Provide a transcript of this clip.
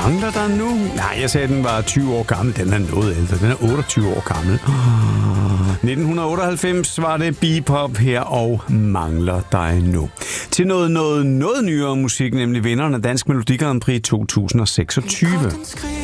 Mangler der nu? Nej, jeg sagde, at den var 20 år gammel. Den er noget ældre. Den er 28 år gammel. 1998 var det Bebop her og Mangler dig nu. Til noget nyere musik, nemlig vinderen af Dansk Melodi Grand Prix 2026.